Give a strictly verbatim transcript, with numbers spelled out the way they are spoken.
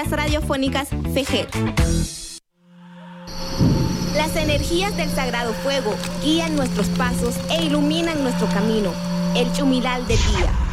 Radiofónicas Fejer. Las energías del sagrado fuego guían nuestros pasos e iluminan nuestro camino. El Chumilal del día.